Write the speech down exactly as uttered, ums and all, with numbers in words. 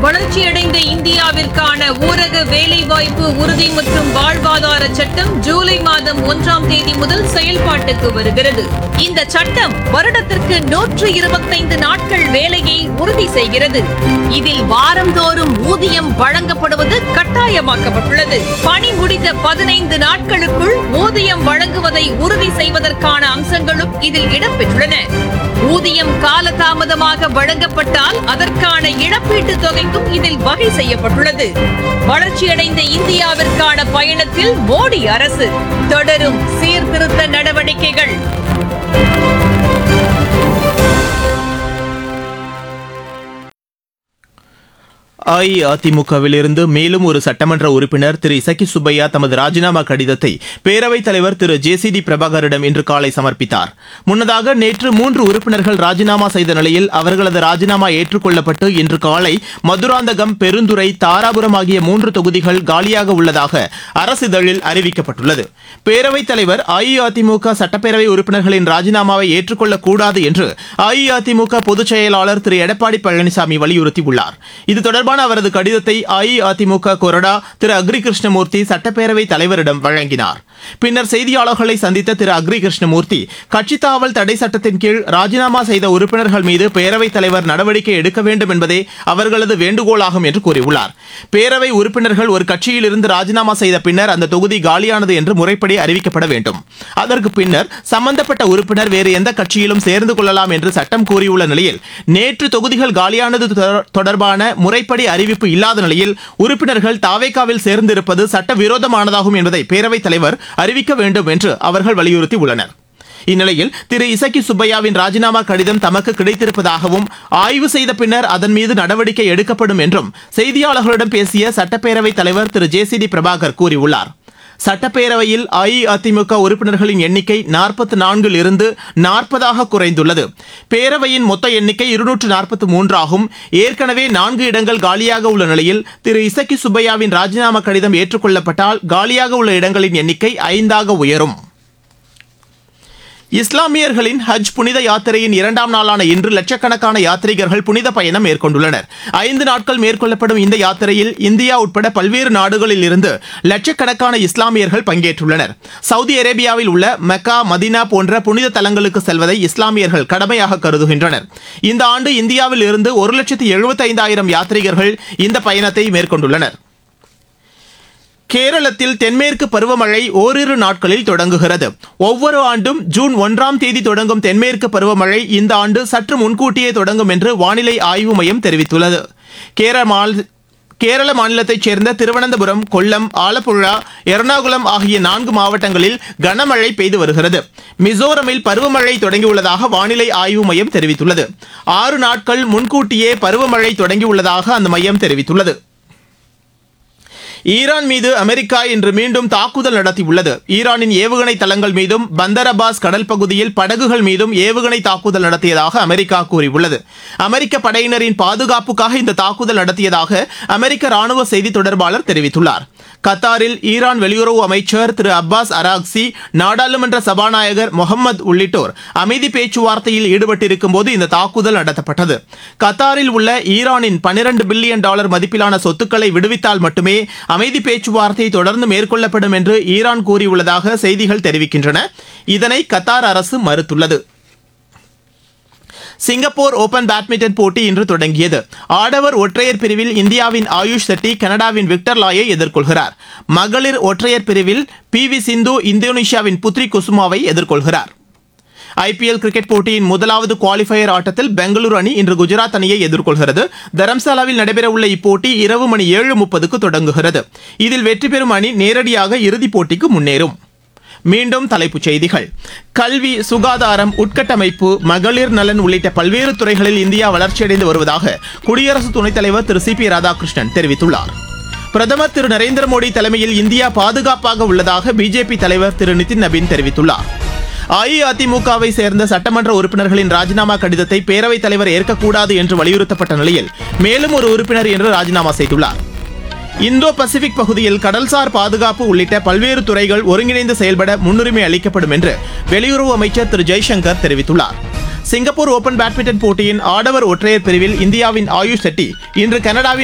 வளர்ச்சியடைந்த இந்தியாவிற்கான ஊரக வேலைவாய்ப்பு உறுதி மற்றும் வாழ்வாதார சட்டம் ஜூலை மாதம் ஒன்றாம் தேதி முதல் செயல்பாட்டுக்கு வருகிறது. இந்த சட்டம் வருடத்திற்கு நூற்று இருபத்தைந்து நாட்கள் வேலையை உறுதி செய்கிறது. இதில் வாரந்தோறும் ஊதியம் வழங்கப்படுவது கட்டாயமாக்கப்பட்டுள்ளது. பணி முடிந்த பதினைந்து நாட்களுக்குள் ஊதியம் வழங்குவதை உறுதி செய்வதற்கான அம்சங்களும் இதில் இடம்பெற்றுள்ளன. ஊதியம் காலதாமதமாக வழங்கப்பட்டால் அதற்கான இழப்பீட்டுத் தொகைக்கும் இதில் வகை செய்யப்பட்டுள்ளது. வளர்ச்சியடைந்த இந்தியாவிற்கான பயணத்தில் மோடி அரசு தொடரும் சீர்திருத்த நடவடிக்கைகள். அஇஅதிமுகவிலிருந்து மேலும் ஒரு சட்டமன்ற உறுப்பினர் திரு இசக்கி சுப்பையா தமது ராஜினாமா கடிதத்தை பேரவைத் தலைவர் திரு ஜே சி டி பிரபாகரிடம் இன்று காலை சமர்ப்பித்தார். முன்னதாக நேற்று மூன்று உறுப்பினர்கள் ராஜினாமா செய்த நிலையில் அவர்களது ராஜினாமா ஏற்றுக்கொள்ளப்பட்டு இன்று காலை மதுராந்தகம், பெருந்துறை, தாராபுரம் ஆகிய மூன்று தொகுதிகள் காலியாக உள்ளதாக அரசிதழில் அறிவிக்கப்பட்டுள்ளது. பேரவைத் தலைவர் அஇஅதிமுக சட்டப்பேரவை உறுப்பினர்களின் ராஜினாமாவை ஏற்றுக்கொள்ளக்கூடாது என்று அஇஅதிமுக பொதுச் செயலாளர் திரு எடப்பாடி பழனிசாமி வலியுறுத்தியுள்ளார். இது தொடர்பான அவரது கடிதத்தை அஇஅதிமுக கொறடா திரு அக்ரி கிருஷ்ணமூர்த்தி சட்டப்பேரவைத் தலைவரிடம் வழங்கினார். பின்னர் செய்தியாளர்களை சந்தித்த திரு அக்ரி கிருஷ்ணமூர்த்தி கட்சித் தாவல் தடை சட்டத்தின் கீழ் ராஜினாமா செய்த உறுப்பினர்கள் மீது பேரவைத் தலைவர் நடவடிக்கை எடுக்க வேண்டும் என்பதே அவர்களது வேண்டுகோளாகும் என்று கூறியுள்ளார். பேரவை உறுப்பினர்கள் ஒரு கட்சியிலிருந்து ராஜினாமா செய்த பின்னர் அந்த தொகுதி காலியானது என்று முறைப்படி அறிவிக்கப்பட வேண்டும். அதற்கு பின்னர் சம்பந்தப்பட்ட உறுப்பினர் வேறு எந்த கட்சியிலும் சேர்ந்து கொள்ளலாம் என்று சட்டம் கூறியுள்ள நிலையில் நேற்று தொகுதிகள் காலியானது தொடர்பான முறைப்படி அறிவிப்பு இல்லாத நிலையில் உறுப்பினர்கள் தாவேகாவில் சேர்ந்திருப்பது சட்டவிரோதமானதாகும் என்பதை பேரவைத் தலைவர் அறிவிக்க வேண்டும் என்று அவர்கள் வலியுறுத்தியுள்ளனர். இந்நிலையில் திரு இசக்கி சுப்பையாவின் ராஜினாமா கடிதம் தமக்கு கிடைத்திருப்பதாகவும் ஆய்வு செய்த பின்னர் அதன் மீது நடவடிக்கை எடுக்கப்படும் என்றும் செய்தியாளர்களிடம் பேசிய சட்டப்பேரவைத் தலைவர் திரு ஜே சி டி பிரபாகர் கூறியுள்ளார். சட்டப்பேரவையில் அஇஅதிமுக உறுப்பினர்களின் எண்ணிக்கை நாற்பத்தி நான்கில் இருந்து நாற்பதாக குறைந்துள்ளது. பேரவையின் மொத்த எண்ணிக்கை இருநூற்று நாற்பத்தி மூன்று ஆகும். ஏற்கனவே நான்கு இடங்கள் காலியாக உள்ள நிலையில் திரு இசக்கி சுப்பையாவின் ராஜினாமா கடிதம் ஏற்றுக்கொள்ளப்பட்டால் காலியாக உள்ள இடங்களின் எண்ணிக்கை ஐந்தாக உயரும். இஸ்லாமியர்களின் ஹஜ் புனித யாத்திரையின் இரண்டாம் நாளான இன்று லட்சக்கணக்கான யாத்ரீகர்கள் புனித பயணம் மேற்கொண்டுள்ளனர். ஐந்து நாட்கள் மேற்கொள்ளப்படும் இந்த யாத்திரையில் இந்தியா உட்பட பல்வேறு நாடுகளில் இருந்து லட்சக்கணக்கான இஸ்லாமியர்கள் பங்கேற்றுள்ளனர். சவுதி அரேபியாவில் உள்ள மெக்கா, மதினா போன்ற புனித தலங்களுக்கு செல்வதை இஸ்லாமியர்கள் கடமையாக கருதுகின்றனர். இந்த ஆண்டு இந்தியாவில் இருந்து ஒரு லட்சத்து எழுபத்தி ஐந்தாயிரம் யாத்ரீகர்கள் இந்த பயணத்தை மேற்கொண்டுள்ளனர். கேரளத்தில் தென்மேற்கு பருவமழை ஓரிரு நாட்களில் தொடங்குகிறது. ஒவ்வொரு ஆண்டும் ஜூன் ஒன்றாம் தேதி தொடங்கும் தென்மேற்கு பருவமழை இந்த ஆண்டு சற்று முன்கூட்டியே தொடங்கும் என்று வானிலை ஆய்வு மையம் தெரிவித்துள்ளது. கேரள மாநிலத்தைச் சேர்ந்த திருவனந்தபுரம், கொல்லம், ஆலப்புழா, எர்ணாகுளம் ஆகிய நான்கு மாவட்டங்களில் கனமழை பெய்து வருகிறது. மிசோரமில் பருவமழை தொடங்கியுள்ளதாக வானிலை ஆய்வு மையம் தெரிவித்துள்ளது. ஆறு நாட்கள் முன்கூட்டியே பருவமழை தொடங்கியுள்ளதாக அந்த மையம் தெரிவித்துள்ளது. ஈரான் மீது அமெரிக்கா இன்று மீண்டும் தாக்குதல் நடத்தியுள்ளது. ஈரானின் ஏவுகணை தளங்கள் மீதும் பந்தர் அப்பாஸ் கடல் பகுதியில் படகுகள் மீதும் ஏவுகணை தாக்குதல் நடத்தியதாக அமெரிக்கா கூறியுள்ளது. அமெரிக்க படையினரின் பாதுகாப்புக்காக இந்த தாக்குதல் நடத்தியதாக அமெரிக்க ராணுவ செய்தி தொடர்பாளர் தெரிவித்துள்ளார். கத்தாரில் ஈரான் வெளியுறவு அமைச்சர் திரு அப்பாஸ் அராக்சி, நாடாளுமன்ற சபாநாயகர் முகமது உள்ளிட்டோர் அமைதி பேச்சுவார்த்தையில் ஈடுபட்டிருக்கும் போது இந்த தாக்குதல் நடத்தப்பட்டது. கத்தாரில் உள்ள ஈரானின் பன்னிரண்டு பில்லியன் டாலர் மதிப்பிலான சொத்துக்களை விடுவித்தால் மட்டுமே அமைதி பேச்சுவார்த்தை தொடர்ந்து மேற்கொள்ளப்படும் என்று ஈரான் கூறியுள்ளதாக செய்திகள் தெரிவிக்கின்றன. இதனை கத்தார் அரசு மறுத்துள்ளது. சிங்கப்பூர் ஓபன் பேட்மிண்டன் போட்டி இன்று தொடங்கியது. ஆடவர் ஒற்றையர் பிரிவில் இந்தியாவின் ஆயுஷ் செட்டி கனடாவின் விக்டர் லாயை எதிர்கொள்கிறார். மகளிர் ஒற்றையர் பிரிவில் பி வி சிந்து இந்தோனேஷியாவின் புத்ரி குசுமாவை எதிர்கொள்கிறார். ஐபிஎல் கிரிக்கெட் போட்டியின் முதலாவது குவாலிஃபயர் ஆட்டத்தில் பெங்களூரு அணி இன்று குஜராத் அணியை எதிர்கொள்கிறது. தரம்சாலாவில் நடைபெறவுள்ள இப்போட்டி இரவு மணி ஏழு முப்பதுக்கு தொடங்குகிறது. இதில் வெற்றி பெறும் அணி நேரடியாக இறுதிப் போட்டிக்கு முன்னேறும். மீண்டும் தலைப்புச் செய்திகள். கல்வி, சுகாதாரம், உட்கட்டமைப்பு, மகளிர் நலன் உள்ளிட்ட பல்வேறு துறைகளில் இந்தியா வளர்ச்சியடைந்து வருவதாக குடியரசு துணைத் தலைவர் திரு சி பி ராதாகிருஷ்ணன் தெரிவித்துள்ளார். பிரதமர் திரு நரேந்திர மோடி தலைமையில் இந்தியா பாதுகாப்பாக உள்ளதாக பிஜேபி தலைவர் திரு நிதின் நபீன் தெரிவித்துள்ளார். அஇஅதிமுகவை சேர்ந்த சட்டமன்ற உறுப்பினர்களின் ராஜினாமா கடிதத்தை பேரவைத் தலைவர் ஏற்கக்கூடாது என்று வலியுறுத்தப்பட்ட நிலையில் மேலும் ஒரு உறுப்பினர் இன்று ராஜினாமா செய்துள்ளார். இந்தோ பசிபிக் பகுதியில் கடல்சார் பாதுகாப்பு உள்ளிட்ட பல்வேறு துறைகள் ஒருங்கிணைந்து செயல்பட முன்னுரிமை அளிக்கப்படும் என்று வெளியுறவு அமைச்சர் திரு ஜெய்சங்கர் தெரிவித்துள்ளார். சிங்கப்பூர் ஓபன் பேட்மிண்டன் போட்டியின் ஆடவர் ஒற்றையர் பிரிவில் இந்தியாவின் ஆயுஷ் செட்டி இன்று கனடாவின்